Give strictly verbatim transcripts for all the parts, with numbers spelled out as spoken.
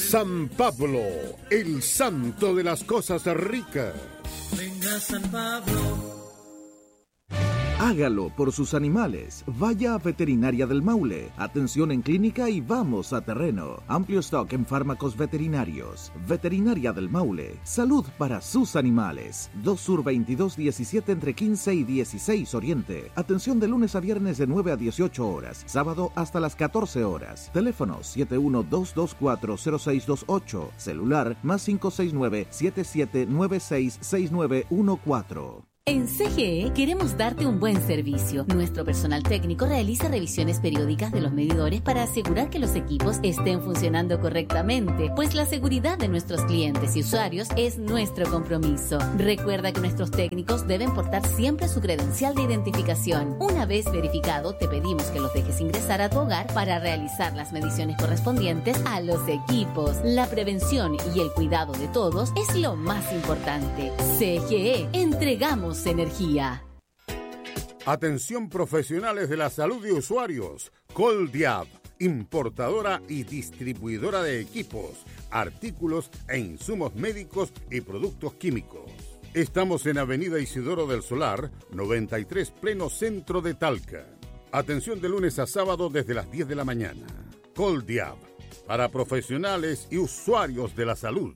San Pablo, el santo de las cosas ricas. Venga San Pablo. Hágalo por sus animales. Vaya a Veterinaria del Maule. Atención en clínica y vamos a terreno. Amplio stock en fármacos veterinarios. Veterinaria del Maule. Salud para sus animales. dos Sur veintidós diecisiete entre quince y dieciséis Oriente. Atención de lunes a viernes de nueve a dieciocho horas. Sábado hasta las catorce horas. Teléfono siete uno dos dos cuatro cero seis dos ocho. Celular más cinco seis nueve siete siete nueve seis seis nueve uno cuatro. En C G E queremos darte un buen servicio. Nuestro personal técnico realiza revisiones periódicas de los medidores para asegurar que los equipos estén funcionando correctamente, pues la seguridad de nuestros clientes y usuarios es nuestro compromiso. Recuerda que nuestros técnicos deben portar siempre su credencial de identificación. Una vez verificado, te pedimos que los dejes ingresar a tu hogar para realizar las mediciones correspondientes a los equipos. La prevención y el cuidado de todos es lo más importante. C G E, entregamos energía. Atención profesionales de la salud de usuarios. Coldiab, importadora y distribuidora de equipos, artículos e insumos médicos y productos químicos. Estamos en Avenida Isidoro del Solar, noventa y tres, pleno centro de Talca. Atención de lunes a sábado desde las diez de la mañana. Coldiab, para profesionales y usuarios de la salud.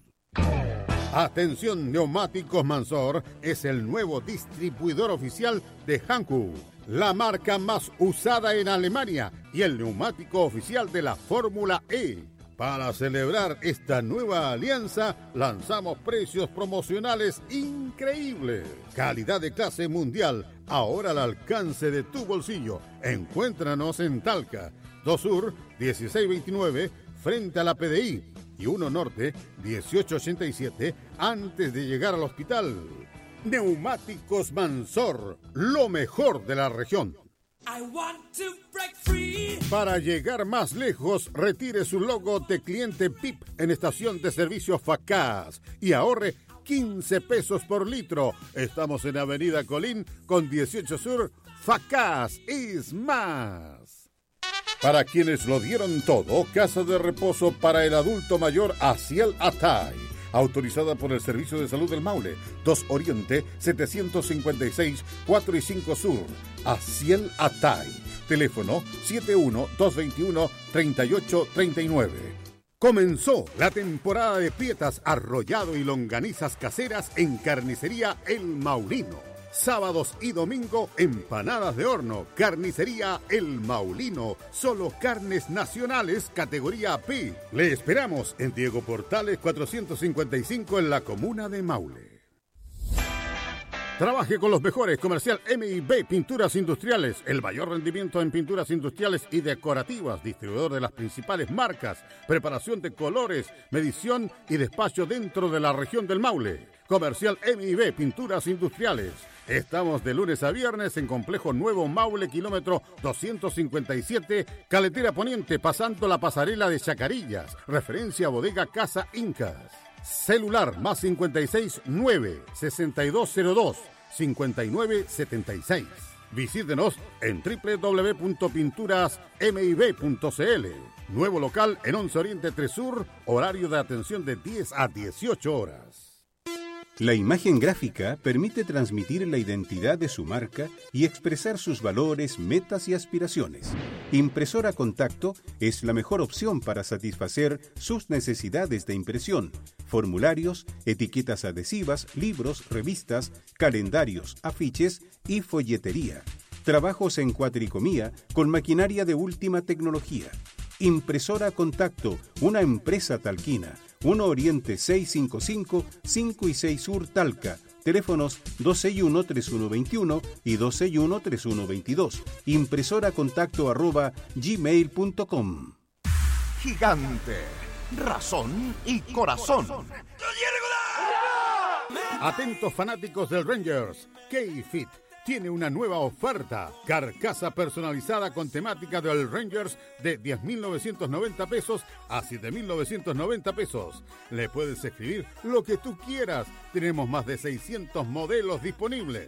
Atención, Neumáticos Mansor es el nuevo distribuidor oficial de Hankook, la marca más usada en Alemania y el neumático oficial de la Fórmula E. Para celebrar esta nueva alianza, lanzamos precios promocionales increíbles. Calidad de clase mundial, ahora al alcance de tu bolsillo. Encuéntranos en Talca, dos Sur dieciséis veintinueve, frente a la P D I. Y uno Norte, dieciocho ochenta y siete, antes de llegar al hospital. Neumáticos Mansor, lo mejor de la región. I want to break free. Para llegar más lejos, retire su logo de cliente P I P en estación de servicio Facaz y ahorre quince pesos por litro. Estamos en Avenida Colín con dieciocho Sur. Facaz es más. Para quienes lo dieron todo, casa de reposo para el adulto mayor Asiel Atay, autorizada por el Servicio de Salud del Maule, dos Oriente, setecientos cincuenta y seis, cuatro y cinco Sur. Asiel Atay, teléfono siete uno dos dos uno tres ocho tres nueve. Comenzó la temporada de pietas, arrollado y longanizas caseras en Carnicería El Maulino. Sábados y domingo, empanadas de horno. Carnicería El Maulino. Solo carnes nacionales, categoría P. Le esperamos en Diego Portales cuatrocientos cincuenta y cinco en la comuna de Maule. Trabaje con los mejores. Comercial M y B Pinturas Industriales. El mayor rendimiento en pinturas industriales y decorativas. Distribuidor de las principales marcas. Preparación de colores, medición y despacho dentro de la región del Maule. Comercial M y B Pinturas Industriales. Estamos de lunes a viernes en Complejo Nuevo Maule, kilómetro doscientos cincuenta y siete, Caletera Poniente, pasando la pasarela de Chacarillas. Referencia a Bodega Casa Incas. Celular más cincuenta y seis nueve sesenta y dos cero dos cincuenta y nueve setenta y seis. Visítenos en doble u doble u doble u punto pinturas m i b punto c l. Nuevo local en once Oriente tres Sur, horario de atención de diez a dieciocho horas. La imagen gráfica permite transmitir la identidad de su marca y expresar sus valores, metas y aspiraciones. Impresora Contacto es la mejor opción para satisfacer sus necesidades de impresión, formularios, etiquetas adhesivas, libros, revistas, calendarios, afiches y folletería. Trabajos en cuatricomía con maquinaria de última tecnología. Impresora Contacto, una empresa talquina. uno Oriente seiscientos cincuenta y cinco, cinco y seis Sur Talca. Teléfonos dos seis uno tres uno dos uno y dos seis uno tres uno dos dos. Impresora contacto arroba gmail punto com. Gigante, razón y corazón. Atentos fanáticos del Rangers, K-Fit tiene una nueva oferta. Carcasa personalizada con temática del Rangers de diez mil novecientos noventa pesos a siete mil novecientos noventa pesos. Le puedes escribir lo que tú quieras. Tenemos más de seiscientos modelos disponibles.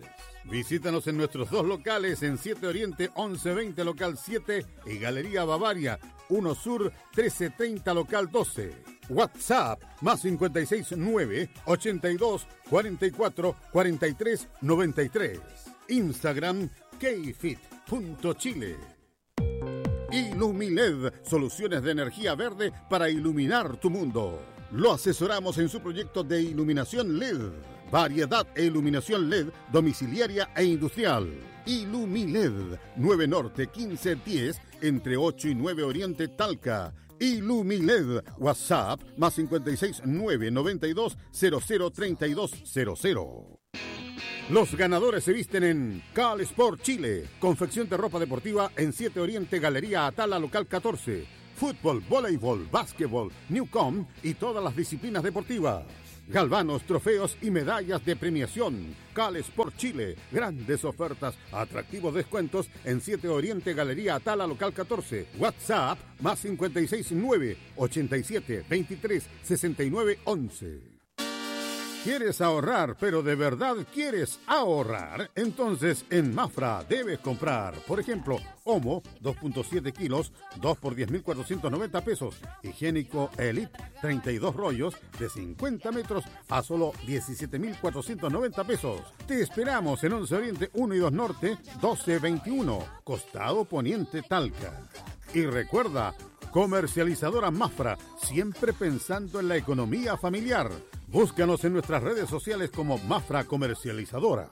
Visítanos en nuestros dos locales en siete Oriente once veinte local siete y Galería Bavaria uno Sur trece treinta local doce. WhatsApp más cincuenta y seis nueve ochenta y dos cuarenta y cuatro cuarenta y tres noventa y tres. Instagram kfit punto chile. Ilumiled, soluciones de energía verde para iluminar tu mundo. Lo asesoramos en su proyecto de iluminación L E D. Variedad e iluminación L E D domiciliaria e industrial. Ilumiled, nueve Norte quince diez, entre ocho y nueve Oriente Talca. Ilumiled, WhatsApp, más cincuenta y seis nueve noventa y dos cero cero treinta y dos cero cero. Los ganadores se visten en Cal Sport Chile. Confección de ropa deportiva en siete Oriente, Galería Atala, local catorce. Fútbol, voleibol, básquetbol, Newcom y todas las disciplinas deportivas. Galvanos, trofeos y medallas de premiación. Cal Sport Chile. Grandes ofertas, atractivos descuentos en siete Oriente, Galería Atala, local catorce. WhatsApp, más cincuenta y seis nueve ochenta y siete veintitrés sesenta y nueve once. ¿Quieres ahorrar, pero de verdad quieres ahorrar? Entonces en Mafra debes comprar, por ejemplo, Omo, dos punto siete kilos, dos por diez mil cuatrocientos noventa pesos. Higiénico Elite, treinta y dos rollos de cincuenta metros a solo diecisiete mil cuatrocientos noventa pesos. Te esperamos en once Oriente uno y dos Norte, doce veintiuno, Costado Poniente Talca. Y recuerda, comercializadora Mafra, siempre pensando en la economía familiar. Búscanos en nuestras redes sociales como Mafra Comercializadora.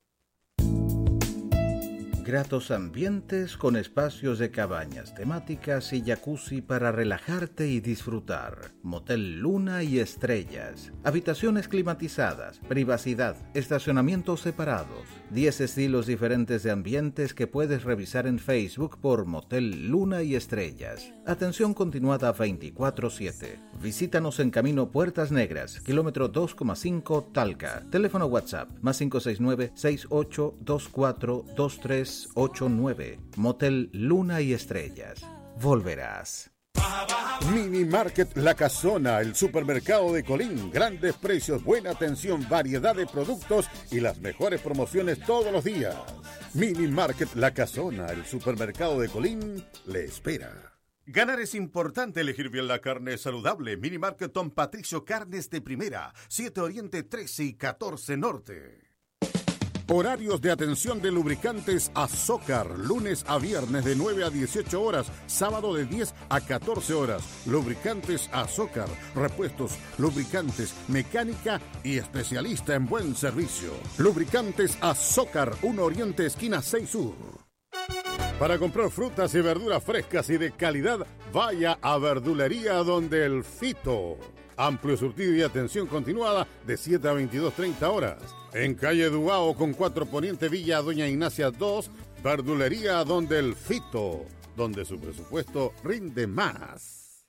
Gratos ambientes con espacios de cabañas temáticas y jacuzzi para relajarte y disfrutar. Motel Luna y Estrellas. Habitaciones climatizadas, privacidad, estacionamientos separados. diez estilos diferentes de ambientes que puedes revisar en Facebook por Motel Luna y Estrellas. Atención continuada veinticuatro siete. Visítanos en Camino Puertas Negras, kilómetro dos coma cinco Talca. Teléfono WhatsApp más cinco seis nueve seis ocho dos cuatro dos tres ocho nueve. Motel Luna y Estrellas. Volverás. Mini Market La Casona, el supermercado de Colín. Grandes precios, buena atención, variedad de productos y las mejores promociones todos los días. Mini Market La Casona, el supermercado de Colín, le espera. Ganar es importante, elegir bien la carne saludable. Mini Market Don Patricio, carnes de primera. siete Oriente trece y catorce Norte. Horarios de atención de lubricantes Azócar, lunes a viernes de nueve a dieciocho horas, sábado de diez a catorce horas. Lubricantes Azócar, repuestos, lubricantes, mecánica y especialista en buen servicio. Lubricantes Azócar, uno Oriente, esquina seis Sur. Para comprar frutas y verduras frescas y de calidad, vaya a Verdulería Donde el Fito. Amplio surtido y atención continuada de siete a veintidós treinta horas. En calle Duao con cuatro Poniente, Villa Doña Ignacia dos, Verdulería Donde el Fito, donde su presupuesto rinde más.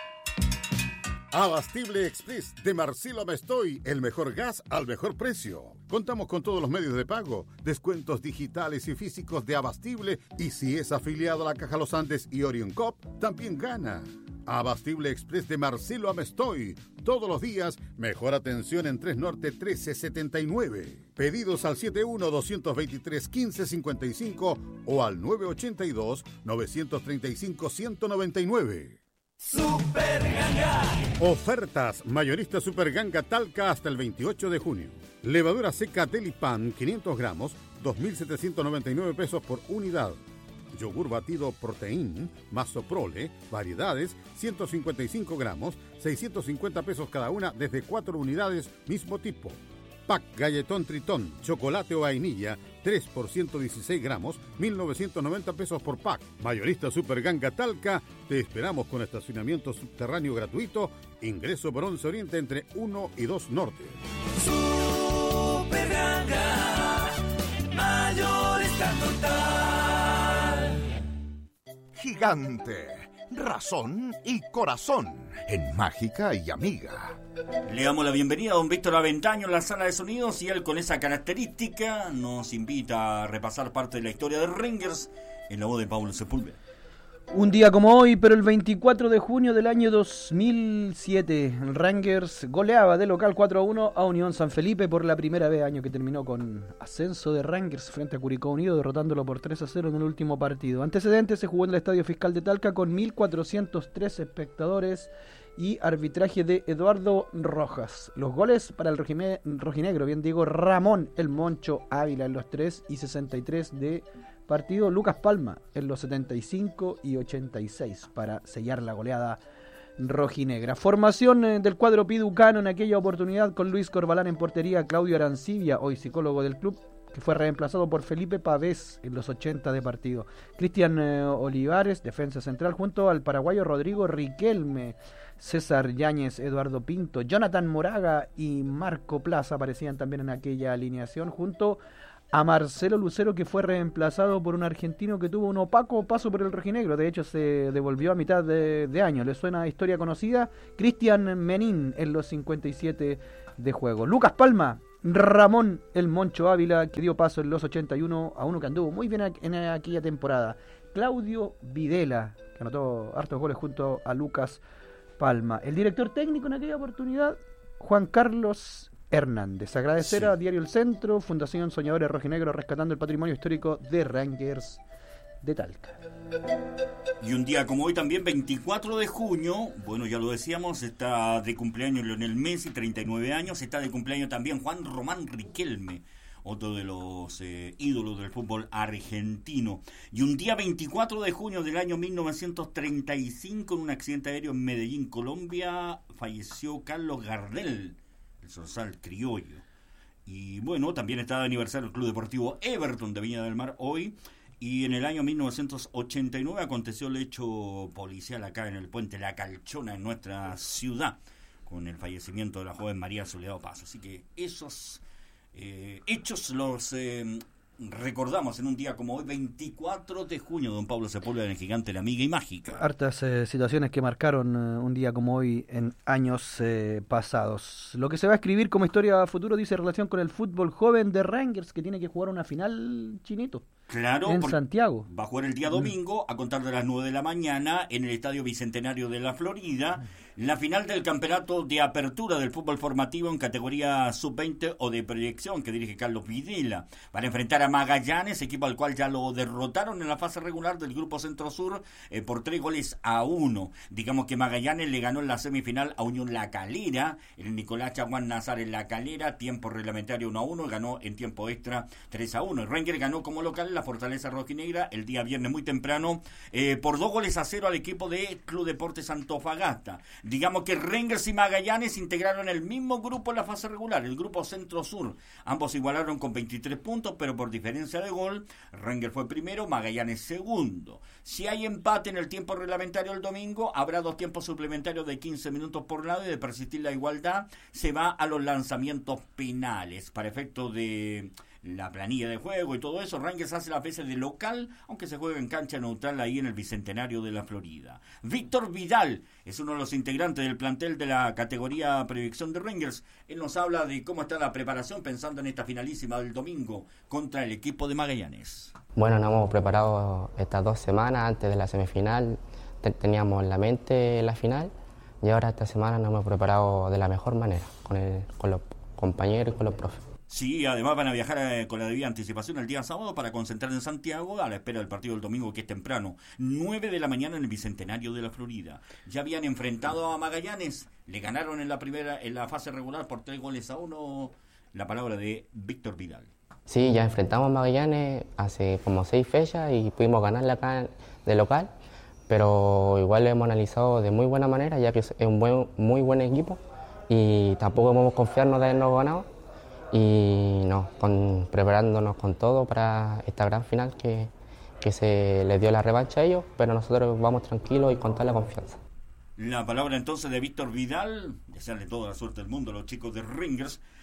Abastible Express de Marcelo Amestoy, el mejor gas al mejor precio. Contamos con todos los medios de pago, descuentos digitales y físicos de Abastible, y si es afiliado a la Caja Los Andes y Orion Cop, también gana. Abastible Express de Marcelo Amestoy. Todos los días, mejor atención en tres Norte trece setenta y nueve. Pedidos al setenta y uno, doscientos veintitrés, quince cincuenta y cinco o al nueve ochenta y dos, novecientos treinta y cinco, ciento noventa y nueve. Super Ganga. Ofertas. Mayorista Super Ganga Talca hasta el veintiocho de junio. Levadura seca Delipan, quinientos gramos, dos mil setecientos noventa y nueve pesos por unidad. Yogur batido Protein, Masoprole, variedades, ciento cincuenta y cinco gramos, seiscientos cincuenta pesos cada una desde cuatro unidades, mismo tipo. Pack Galletón Tritón, chocolate o vainilla, tres por ciento dieciséis gramos, mil novecientos noventa pesos por pack. Mayorista Super Ganga Talca, te esperamos con estacionamiento subterráneo gratuito, ingreso por once Oriente entre uno y dos Norte. Super Ganga, Mayorista total. Gigante, razón y corazón en Mágica y Amiga. Le damos la bienvenida a don Víctor Aventaño en la sala de sonidos y él con esa característica nos invita a repasar parte de la historia de Ringers en la voz de Paulo Sepúlveda. Un día como hoy, pero el veinticuatro de junio del año dos mil siete, el Rangers goleaba de local cuatro a uno a Unión San Felipe por la primera vez, año que terminó con ascenso de Rangers frente a Curicó Unido, derrotándolo por tres a cero en el último partido. Antecedente, se jugó en el Estadio Fiscal de Talca con mil cuatrocientos tres espectadores y arbitraje de Eduardo Rojas. Los goles para el rojime- rojinegro, bien digo, Ramón El Moncho Ávila en los tres y sesenta y tres de partido, Lucas Palma en los setenta y cinco y ochenta y seis para sellar la goleada rojinegra. Formación eh, del cuadro piducano en aquella oportunidad con Luis Corbalán en portería, Claudio Arancibia, hoy psicólogo del club, que fue reemplazado por Felipe Pavés en los ochenta de partido. Cristian eh, Olivares, defensa central, junto al paraguayo Rodrigo Riquelme, César Yáñez, Eduardo Pinto, Jonathan Moraga y Marco Plaza aparecían también en aquella alineación, junto a Marcelo Lucero, que fue reemplazado por un argentino que tuvo un opaco paso por el rojinegro. De hecho, se devolvió a mitad de, de año. ¿Le suena historia conocida? Cristian Menín en los cincuenta y siete de juego. Lucas Palma, Ramón El Moncho Ávila, que dio paso en los ochenta y uno a uno que anduvo muy bien en aquella temporada. Claudio Videla, que anotó hartos goles junto a Lucas Palma. El director técnico en aquella oportunidad, Juan Carlos Hernández. Agradecer sí. a Diario El Centro, Fundación Soñadores Rojinegros, rescatando el patrimonio histórico de Rangers de Talca. Y un día como hoy también, veinticuatro de junio, bueno, ya lo decíamos, está de cumpleaños Lionel Messi, treinta y nueve años, está de cumpleaños también Juan Román Riquelme, otro de los eh, ídolos del fútbol argentino. Y un día veinticuatro de junio del año mil novecientos treinta y cinco, en un accidente aéreo en Medellín, Colombia, falleció Carlos Gardel, el zorzal criollo. Y bueno, también está de aniversario el Club Deportivo Everton de Viña del Mar hoy. Y en el año mil novecientos ochenta y nueve aconteció el hecho policial acá en el puente La Calchona, en nuestra ciudad, con el fallecimiento de la joven María Soledad Paso. Así que esos eh, hechos los eh, recordamos en un día como hoy, veinticuatro de junio, don Pablo Sepúlveda, en el Gigante, la Amiga y Mágica. Hartas eh, situaciones que marcaron eh, un día como hoy en años eh, pasados. Lo que se va a escribir como historia a futuro dice relación con el fútbol joven de Rangers, que tiene que jugar una final, Chinito. Claro, en Santiago. Va a jugar el día domingo a contar de las nueve de la mañana en el Estadio Bicentenario de la Florida, la final del campeonato de apertura del fútbol formativo en categoría sub veinte o de proyección que dirige Carlos Videla. Van a enfrentar a Magallanes, equipo al cual ya lo derrotaron en la fase regular del Grupo Centro Sur eh, por tres goles a uno. Digamos que Magallanes le ganó en la semifinal a Unión La Calera, el Nicolás Chaguán Nazar en La Calera, tiempo reglamentario uno a uno, ganó en tiempo extra tres a uno. El Ranger ganó como local la Fortaleza Rojinegra el día viernes muy temprano eh, por dos goles a cero al equipo de Club Deportes Antofagasta. Digamos que Rangers y Magallanes integraron el mismo grupo en la fase regular, el grupo Centro Sur. Ambos igualaron con veintitrés puntos, pero por diferencia de gol, Rangers fue primero, Magallanes segundo. Si hay empate en el tiempo reglamentario el domingo, habrá dos tiempos suplementarios de quince minutos por lado, y de persistir la igualdad se va a los lanzamientos penales. Para efecto de la planilla de juego y todo eso, Rangers hace las veces de local, aunque se juega en cancha neutral ahí en el Bicentenario de la Florida. Víctor Vidal es uno de los integrantes del plantel de la categoría proyección de Rangers. Él nos habla de cómo está la preparación pensando en esta finalísima del domingo contra el equipo de Magallanes. Bueno, nos hemos preparado estas dos semanas antes de la semifinal, teníamos en la mente la final, y ahora esta semana nos hemos preparado de la mejor manera, con, el, con los compañeros y con los profes. Sí, además van a viajar eh, con la debida anticipación el día sábado para concentrar en Santiago a la espera del partido del domingo, que es temprano, nueve de la mañana en el Bicentenario de la Florida. Ya habían enfrentado a Magallanes, le ganaron en la primera, en la fase regular por tres goles a uno. La palabra de Víctor Vidal. Sí, ya enfrentamos a Magallanes hace como seis fechas y pudimos ganarle acá de local, pero igual lo hemos analizado de muy buena manera, ya que es un buen, muy buen equipo y tampoco podemos confiarnos de habernos ganado. Y no, con, preparándonos con todo para esta gran final que, que se les dio la revancha a ellos, pero nosotros vamos tranquilos y con toda la confianza. La palabra entonces de Víctor Vidal, desearle toda la suerte del mundo a los chicos de Rangers,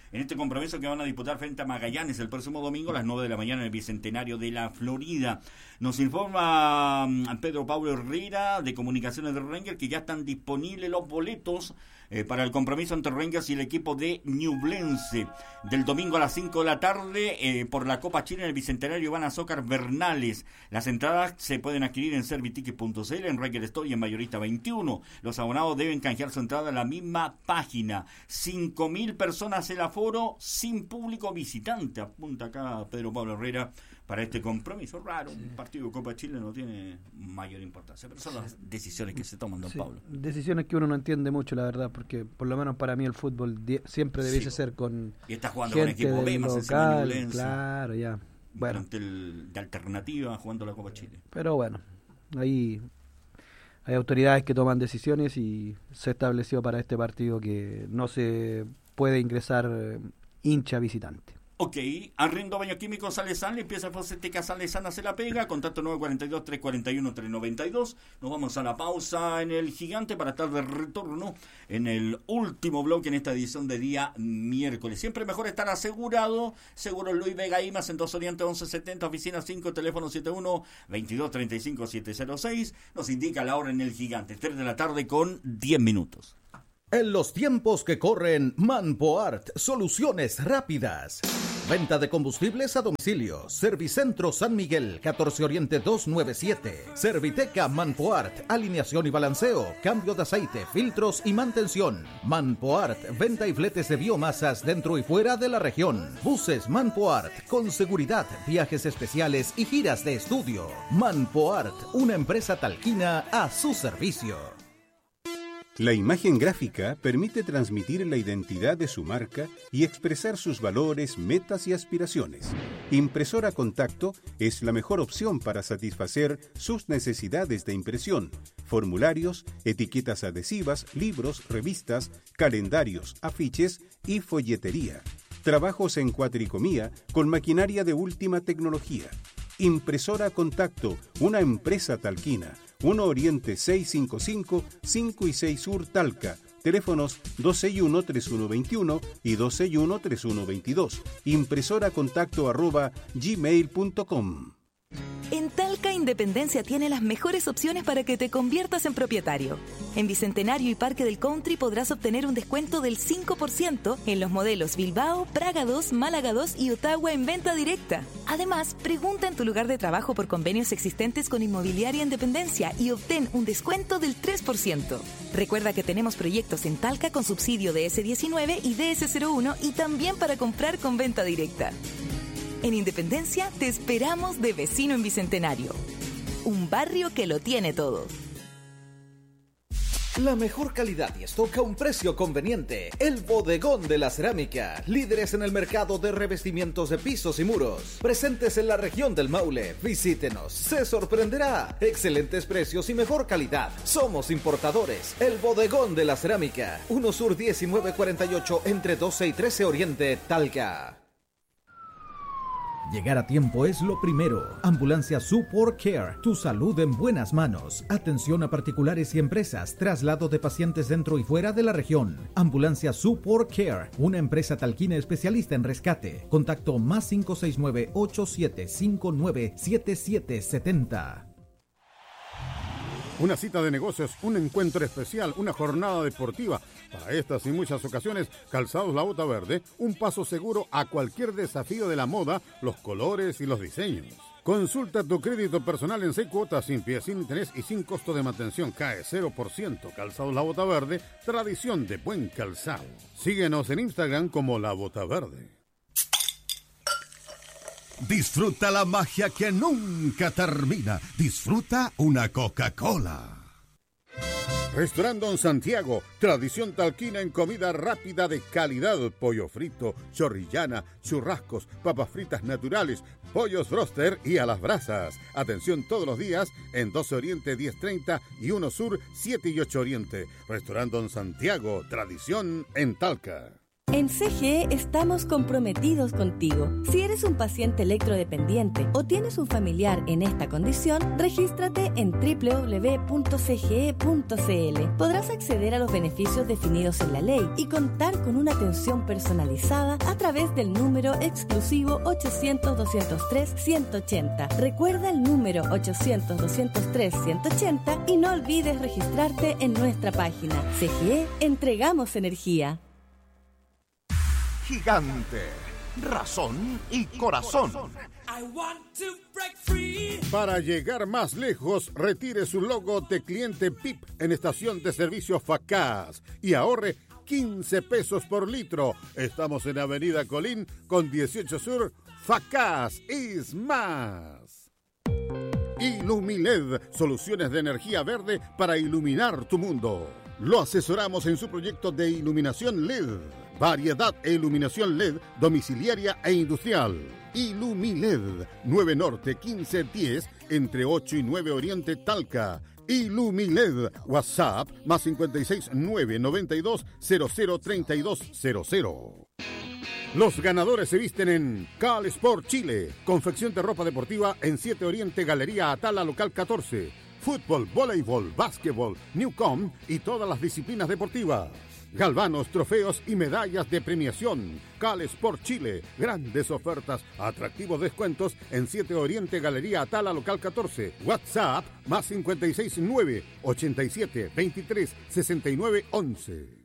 en este compromiso que van a disputar frente a Magallanes el próximo domingo a las nueve de la mañana en el Bicentenario de la Florida. Nos informa um, Pedro Pablo Herrera de Comunicaciones de Rangers que ya están disponibles los boletos eh, para el compromiso entre Rangers y el equipo de Ñublense del domingo a las cinco de la tarde eh, por la Copa Chile en el Bicentenario Iván Azócar Bernales. Las entradas se pueden adquirir en serviticket punto c l, en Ranger Store y en Mayorista veintiuno. Los abonados deben canjear su entrada en la misma página. cinco mil personas el aforo sin público visitante, apunta acá Pedro Pablo Herrera, para este compromiso raro. Sí. Un partido de Copa Chile no tiene mayor importancia, pero son sí. las decisiones que se toman, don sí. Pablo. Decisiones que uno no entiende mucho, la verdad, porque por lo menos para mí el fútbol die- siempre debiese sí. ser con y está jugando con equipo B, más local, claro, ya. Bueno, el, de alternativa jugando la Copa Chile. Pero bueno, ahí hay autoridades que toman decisiones y se estableció para este partido que no se puede ingresar eh, hincha visitante. Ok, arriendo baño químico Salesán, limpieza fosfética Salesán hace la pega, contacto nueve cuatro dos, tres cuatro uno, tres nueve dos. Nos vamos a la pausa en el Gigante para estar de retorno en el último bloque en esta edición de día miércoles. Siempre mejor estar asegurado. Seguro Luis Vega Imas en dos Oriente once setenta, oficina cinco, teléfono setenta y uno, veintidós treinta y cinco, setecientos seis. Nos indica la hora en el Gigante, tres de la tarde con diez minutos. En los tiempos que corren, Manpoart, soluciones rápidas. Venta de combustibles a domicilio. Servicentro San Miguel, catorce Oriente doscientos noventa y siete. Serviteca Manpoart, alineación y balanceo, cambio de aceite, filtros y mantención. Manpoart, venta y fletes de biomasas dentro y fuera de la región. Buses Manpoart, con seguridad, viajes especiales y giras de estudio. Manpoart, una empresa talquina a su servicio. La imagen gráfica permite transmitir la identidad de su marca y expresar sus valores, metas y aspiraciones. Impresora Contacto es la mejor opción para satisfacer sus necesidades de impresión, formularios, etiquetas adhesivas, libros, revistas, calendarios, afiches y folletería. Trabajos en cuatricomía con maquinaria de última tecnología. Impresora Contacto, una empresa talquina. uno Oriente seiscientos cincuenta y cinco, cinco y seis Sur Talca. Teléfonos dos seis uno, tres uno dos uno y dos seis uno, tres uno dos dos. Impresora contacto arroba gmail punto com. En Talca Independencia tiene las mejores opciones para que te conviertas en propietario. En Bicentenario y Parque del Country podrás obtener un descuento del cinco por ciento en los modelos Bilbao, Praga dos, Málaga dos y Ottawa en venta directa. Además, pregunta en tu lugar de trabajo por convenios existentes con Inmobiliaria Independencia y obtén un descuento del tres por ciento. Recuerda que tenemos proyectos en Talca con subsidio de ese diecinueve y D S cero uno y también para comprar con venta directa. En Independencia te esperamos de vecino en Bicentenario. Un barrio que lo tiene todo. La mejor calidad y stock a un precio conveniente. El Bodegón de la Cerámica. Líderes en el mercado de revestimientos de pisos y muros. Presentes en la región del Maule. Visítenos. Se sorprenderá. Excelentes precios y mejor calidad. Somos importadores. El Bodegón de la Cerámica. uno Sur diecinueve cuarenta y ocho entre doce y trece Oriente, Talca. Llegar a tiempo es lo primero. Ambulancia Support Care, tu salud en buenas manos. Atención a particulares y empresas, traslado de pacientes dentro y fuera de la región. Ambulancia Support Care, una empresa talquina especialista en rescate. Contacto más cinco seis nueve, ocho siete cinco nueve, siete siete siete cero. Una cita de negocios, un encuentro especial, una jornada deportiva. Para estas y muchas ocasiones, Calzados La Bota Verde, un paso seguro a cualquier desafío de la moda, los colores y los diseños. Consulta tu crédito personal en seis cuotas, sin pie, sin interés y sin costo de mantención. Cae cero por ciento. Calzados La Bota Verde, tradición de buen calzado. Síguenos en Instagram como La Bota Verde. Disfruta la magia que nunca termina. Disfruta una Coca-Cola. Restaurant Don Santiago, tradición talquina en comida rápida de calidad. Pollo frito, chorrillana, churrascos, papas fritas naturales, pollos broster y a las brasas. Atención todos los días en doce Oriente diez treinta y uno Sur siete y ocho Oriente. Restaurant Don Santiago, tradición en Talca. En C G E estamos comprometidos contigo. Si eres un paciente electrodependiente o tienes un familiar en esta condición, regístrate en doble u doble u doble u punto c g e punto c l. Podrás acceder a los beneficios definidos en la ley y contar con una atención personalizada a través del número exclusivo ochocientos, doscientos tres, ciento ochenta. Recuerda el número ochocientos, doscientos tres, ciento ochenta y no olvides registrarte en nuestra página. C G E, entregamos energía. Gigante, razón y corazón. Para llegar más lejos, retire su logo de cliente P I P en estación de servicio Facaz y ahorre quince pesos por litro. Estamos en Avenida Colín con dieciocho Sur. Facaz es más. Ilumiled, soluciones de energía verde para iluminar tu mundo. Lo asesoramos en su proyecto de iluminación L E D. Variedad e iluminación L E D domiciliaria e industrial. Ilumiled, nueve Norte quince diez, entre ocho y nueve Oriente Talca. Ilumiled, WhatsApp, más cincuenta y seis, nueve noventa y dos, cero cero treinta y dos cero cero. Los ganadores se visten en Cal Sport Chile. Confección de ropa deportiva en siete Oriente, Galería Atala, local catorce. Fútbol, voleibol, básquetbol, Newcom y todas las disciplinas deportivas. Galvanos, trofeos y medallas de premiación. Cal Sport Chile. Grandes ofertas, atractivos descuentos en siete Oriente, Galería Atala, local catorce. WhatsApp, más cincuenta y seis, nueve ochenta y siete, veintitrés, sesenta y nueve, once.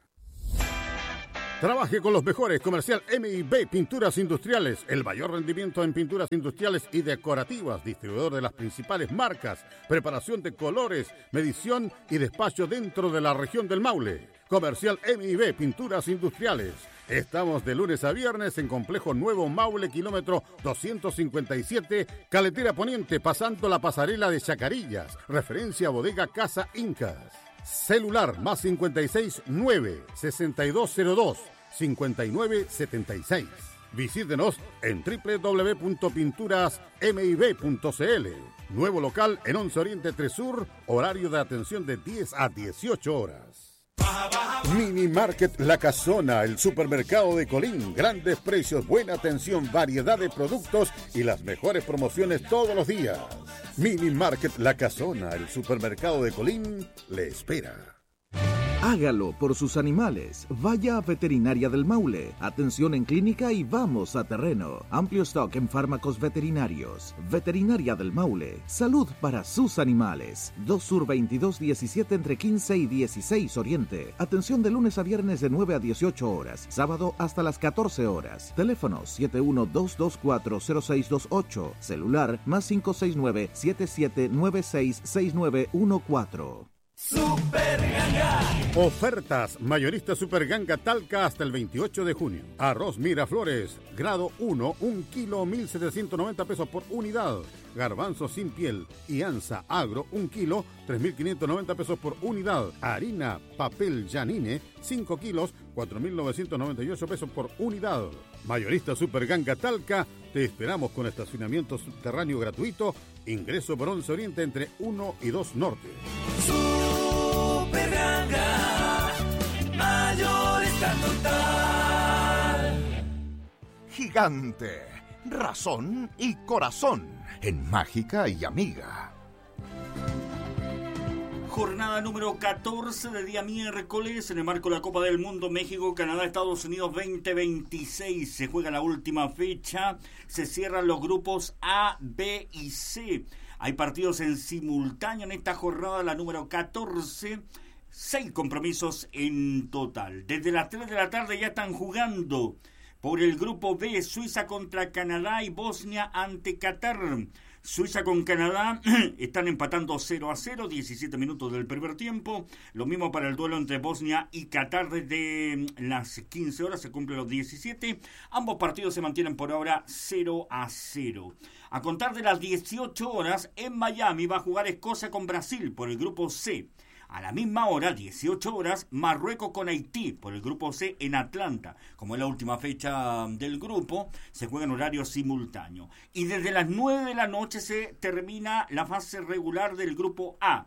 Trabaje con los mejores. Comercial M y B Pinturas Industriales, el mayor rendimiento en pinturas industriales y decorativas, distribuidor de las principales marcas, preparación de colores, medición y despacho dentro de la región del Maule. Comercial M y B Pinturas Industriales. Estamos de lunes a viernes en Complejo Nuevo Maule, kilómetro doscientos cincuenta y siete, Caletera Poniente, pasando la pasarela de Chacarillas, referencia a Bodega Casa Incas. Celular más cincuenta y seis, nueve sesenta y dos cero dos, cincuenta y nueve setenta y seis. Visítenos en doble u doble u doble u punto pinturas m i b punto c l. Nuevo local en once Oriente tres Sur, horario de atención de diez a dieciocho horas. Mini Market La Casona, el supermercado de Colín. Grandes precios, buena atención, variedad de productos y las mejores promociones todos los días. Mini Market La Casona, el supermercado de Colín, le espera. Hágalo por sus animales. Vaya a Veterinaria del Maule. Atención en clínica y vamos a terreno. Amplio stock en fármacos veterinarios. Veterinaria del Maule. Salud para sus animales. dos Sur veintidós diecisiete entre quince y dieciséis Oriente. Atención de lunes a viernes de nueve a dieciocho horas. Sábado hasta las catorce horas. Teléfono siete uno dos dos cuatro cero seis dos ocho. Celular más cinco seis nueve siete siete nueve seis seis nueve uno cuatro. Super Ganga. Ofertas. Mayorista Super Ganga Talca hasta el veintiocho de junio. Arroz Miraflores, grado uno, un kilo, mil setecientos noventa pesos por unidad. Garbanzo sin piel y ansa agro, un kilo, tres mil quinientos noventa pesos por unidad. Harina papel Janine, cinco kilos, cuatro mil novecientos noventa y ocho pesos por unidad. Mayorista Super Ganga Talca, te esperamos con estacionamiento subterráneo gratuito. Ingreso por once Oriente entre uno y dos Norte. Super Ganga, mayorista total. Gigante, razón y corazón en Mágica y Amiga. Jornada número catorce de día miércoles en el marco de la Copa del Mundo México, Canadá, Estados Unidos veinte veintiséis. Se juega la última fecha, se cierran los grupos A, B y C. Hay partidos en simultáneo en esta jornada, la número catorce. Seis compromisos en total. Desde las tres de la tarde ya están jugando por el grupo B, Suiza contra Canadá y Bosnia ante Qatar. Suiza con Canadá están empatando cero a cero, diecisiete minutos del primer tiempo. Lo mismo para el duelo entre Bosnia y Qatar. Desde las quince horas se cumplen los diecisiete. Ambos partidos se mantienen por ahora cero a cero. A contar de las dieciocho horas, en Miami va a jugar Escocia con Brasil por el grupo C. A la misma hora, dieciocho horas, Marruecos con Haití por el grupo C en Atlanta. Como es la última fecha del grupo, se juega en horario simultáneo. Y desde las nueve de la noche se termina la fase regular del grupo A.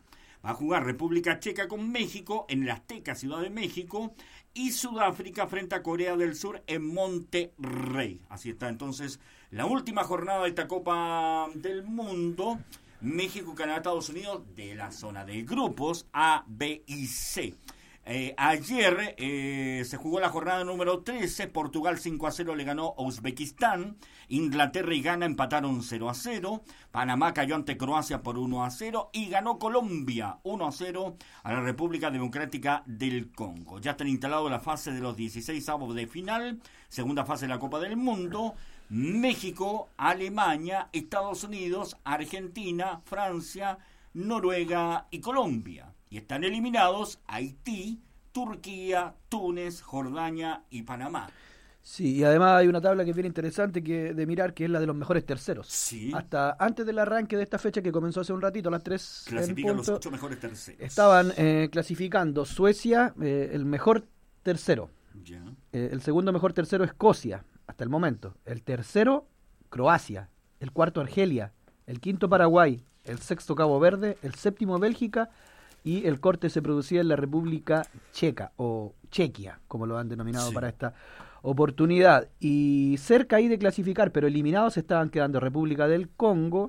Va a jugar República Checa con México en el Azteca, Ciudad de México, y Sudáfrica frente a Corea del Sur en Monterrey. Así está entonces la última jornada de esta Copa del Mundo. México, Canadá, Estados Unidos de la zona de grupos A, B y C. Eh, ayer eh, se jugó la jornada número trece. Portugal cinco a cero le ganó a Uzbekistán. Inglaterra y Ghana empataron cero a cero. Panamá cayó ante Croacia por uno a cero. Y ganó Colombia uno a cero a la República Democrática del Congo. Ya están instalados la fase de los dieciséis avos de final. Segunda fase de la Copa del Mundo. México, Alemania, Estados Unidos, Argentina, Francia, Noruega y Colombia. Y están eliminados Haití, Turquía, Túnez, Jordania y Panamá. Sí, y además hay una tabla que es bien interesante que de mirar, que es la de los mejores terceros. Sí. Hasta antes del arranque de esta fecha que comenzó hace un ratito, a las tres clasifican los ocho mejores terceros. Estaban eh, clasificando Suecia, eh, el mejor tercero. Ya. Eh, el segundo mejor tercero, Escocia, hasta el momento. El tercero, Croacia. El cuarto, Argelia. El quinto, Paraguay. El sexto, Cabo Verde. El séptimo, Bélgica. Y el corte se producía en la República Checa, o Chequia, como lo han denominado sí. para esta oportunidad. Y cerca ahí de clasificar, pero eliminados estaban quedando República del Congo,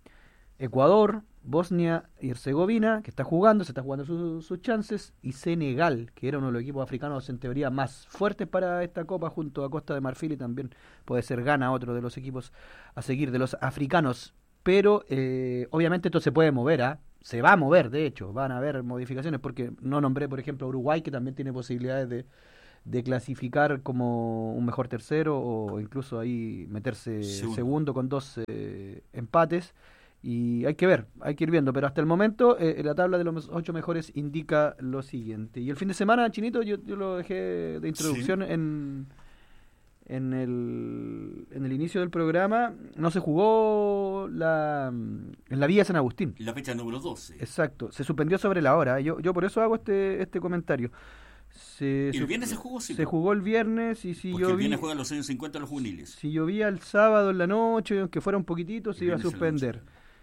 Ecuador, Bosnia y Herzegovina, que está jugando, se está jugando sus, sus chances, y Senegal, que era uno de los equipos africanos en teoría más fuertes para esta Copa, junto a Costa de Marfil, y también puede ser Ghana, otro de los equipos a seguir de los africanos. Pero eh, obviamente esto se puede mover, ¿ah? ¿eh? Se va a mover, de hecho, van a haber modificaciones, porque no nombré, por ejemplo, a Uruguay, que también tiene posibilidades de, de clasificar como un mejor tercero, o incluso ahí meterse segundo, segundo con dos eh, empates. Y hay que ver, hay que ir viendo, pero hasta el momento eh, la tabla de los ocho mejores indica lo siguiente. Y el fin de semana, Chinito, yo, yo lo dejé de introducción sí. en... En el, en el inicio del programa no se jugó la en la Villa San Agustín. La fecha número doce. Exacto. Se suspendió sobre la hora. Yo yo por eso hago este este comentario. Se, ¿El viernes se jugó? Sí, se jugó el viernes y si Porque yo el viernes vi, juegan los años cincuenta los juveniles. Si llovía el sábado en la noche, aunque fuera un poquitito, se iba a suspender.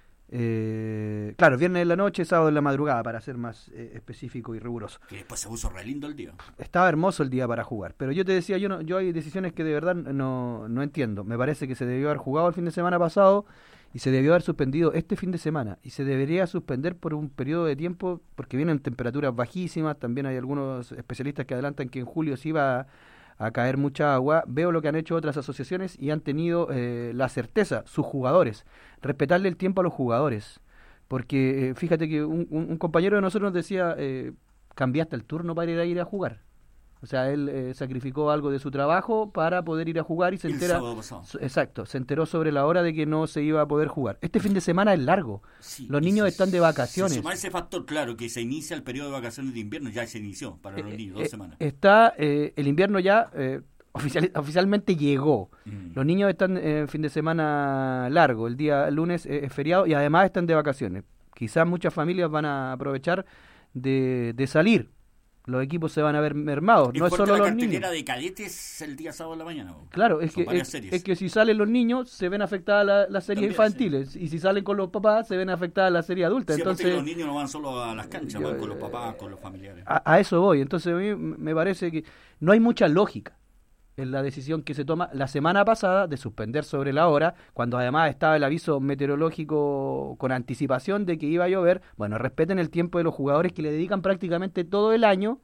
Eh, claro, viernes en la noche, sábado en la madrugada, para ser más eh, específico y riguroso. Que después se puso re lindo el día. Estaba hermoso el día para jugar, pero yo te decía, yo no, yo hay decisiones que de verdad no, no entiendo. Me parece que se debió haber jugado el fin de semana pasado y se debió haber suspendido este fin de semana, y se debería suspender por un periodo de tiempo, porque vienen temperaturas bajísimas. También hay algunos especialistas que adelantan que en julio se iba a, a caer mucha agua. Veo lo que han hecho otras asociaciones y han tenido eh, la certeza, sus jugadores, respetarle el tiempo a los jugadores, porque eh, fíjate que un, un, un compañero de nosotros nos decía, eh, cambiaste el turno para ir a ir a jugar. O sea, él eh, sacrificó algo de su trabajo para poder ir a jugar y se entera, exacto, se enteró sobre la hora de que no se iba a poder jugar. Este fin de semana es largo, sí, los niños se, están de vacaciones. Se suma ese factor, claro, que se inicia el periodo de vacaciones de invierno, ya se inició para los niños, eh, dos semanas. Está, eh, el invierno ya eh, oficial, oficialmente llegó. Mm. Los niños están en eh, fin de semana largo, el día lunes eh, es feriado y además están de vacaciones. Quizás muchas familias van a aprovechar de, de salir. Los equipos se van a ver mermados, no es solo los niños. La de cadetes el día sábado de la mañana. Claro, es que, es, es que si salen los niños se ven afectadas las la series infantiles, sí. Y si salen con los papás se ven afectadas las series adultas. Sí, entonces los niños no van solo a las canchas, yo, van con los papás, con los familiares. A, a eso voy, entonces a mí me parece que no hay mucha lógica en la decisión que se toma la semana pasada de suspender sobre la hora, cuando además estaba el aviso meteorológico con anticipación de que iba a llover. Bueno, respeten el tiempo de los jugadores que le dedican prácticamente todo el año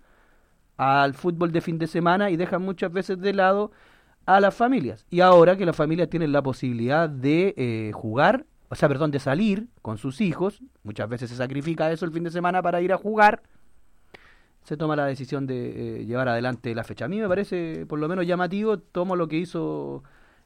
al fútbol de fin de semana y dejan muchas veces de lado a las familias. Y ahora que las familias tienen la posibilidad de eh, jugar, o sea, perdón, de salir con sus hijos, muchas veces se sacrifica eso el fin de semana para ir a jugar, se toma la decisión de eh, llevar adelante la fecha. A mí me parece por lo menos llamativo, tomo lo que hizo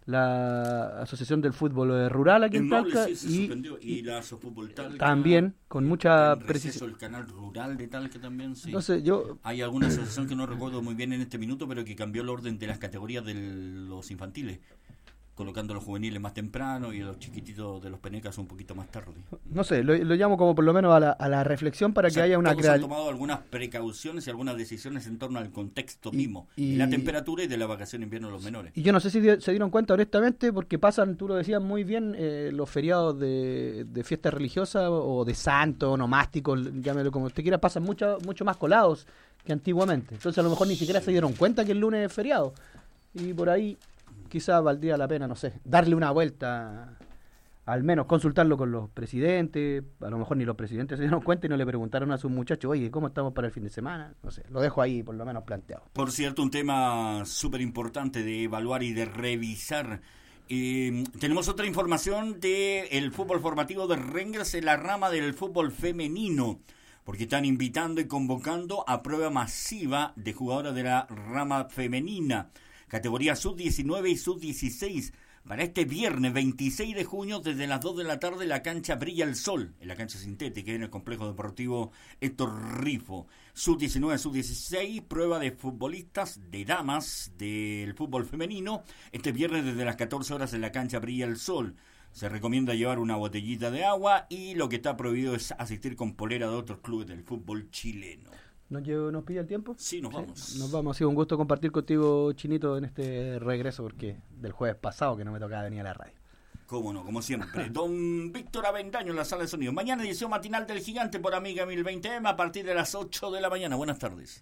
la Asociación del Fútbol Rural aquí en, en Talca sí, se y, suspendió, y la Asofútbol Talca también con mucha precisión. El canal rural de Talca también, sí. Entonces, yo, hay alguna asociación que no recuerdo muy bien en este minuto, pero que cambió el orden de las categorías de los infantiles. colocando a los juveniles más temprano y a los chiquititos de los penecas un poquito más tarde. No sé, lo, lo llamo como por lo menos a la, a la reflexión para O sea, que haya una todos crea- han tomado algunas precauciones y algunas decisiones en torno al contexto Y- mismo, y- de la temperatura y de la vacación de invierno de los menores. Y yo no sé si di- se dieron cuenta honestamente, porque pasan, tú lo decías muy bien, eh, los feriados de, de fiestas religiosas o de santo, onomásticos, llámelo como usted quiera, pasan mucho, mucho más colados que antiguamente. Entonces a lo mejor ni siquiera se dieron cuenta que el lunes es feriado. Y por ahí quizás valdría la pena, no sé, darle una vuelta, al menos consultarlo con los presidentes. A lo mejor ni los presidentes se dieron cuenta y no le preguntaron a sus muchachos, oye, ¿cómo estamos para el fin de semana? No sé, lo dejo ahí por lo menos planteado. Por cierto, un tema súper importante de evaluar y de revisar. Eh, tenemos otra información del fútbol formativo de Rangers en la rama del fútbol femenino, porque están invitando y convocando a prueba masiva de jugadoras de la rama femenina, categoría sub diecinueve y sub dieciséis, para este viernes veintiséis de junio desde las dos de la tarde en la cancha Brilla el Sol, en la cancha sintética en el complejo deportivo Héctor Rifo. sub diecinueve, sub dieciséis, prueba de futbolistas, de damas del fútbol femenino, este viernes desde las catorce horas en la cancha Brilla el Sol. Se recomienda llevar una botellita de agua y lo que está prohibido es asistir con polera de otros clubes del fútbol chileno. ¿Nos, llevo, ¿Nos pilla el tiempo? Sí, nos Sí, vamos. Nos vamos. Ha sido un gusto compartir contigo, Chinito, en este regreso, porque del jueves pasado que no me tocaba venir a la radio. Cómo no, como siempre. Don Víctor Avendaño en la sala de sonido. Mañana edición matinal del Gigante por Amiga mil veinte eme a partir de las ocho de la mañana. Buenas tardes.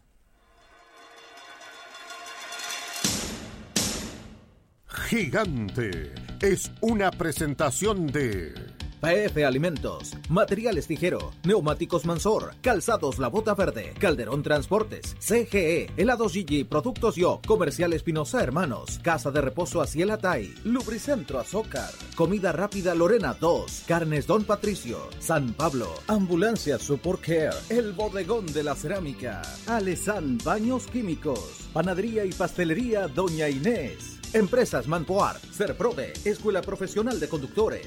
Gigante es una presentación de P F Alimentos, Materiales Tijero, Neumáticos Mansor, Calzados La Bota Verde, Calderón Transportes, C G E, Helados Gigi, Productos Yo, Comercial Espinosa Hermanos, Casa de Reposo Asiel Atay, Lubricentro Azócar, Comida Rápida Lorena dos, Carnes Don Patricio, San Pablo, Ambulancia Support Care, El Bodegón de la Cerámica, Alesan Baños Químicos, Panadería y Pastelería Doña Inés, Empresas Manpoar, Serprove, Escuela Profesional de Conductores,